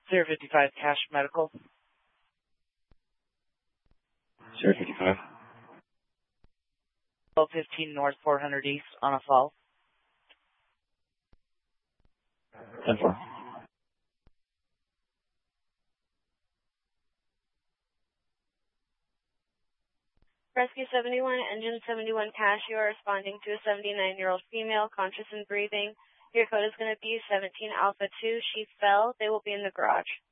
055 Cash Medical. 055. 1215 North 400 East on a fall. 10-4. Rescue 71, Engine 71 Cash, you are responding to a 79-year-old female, conscious and breathing. Your code is going to be 17 Alpha 2. She fell. They will be in the garage.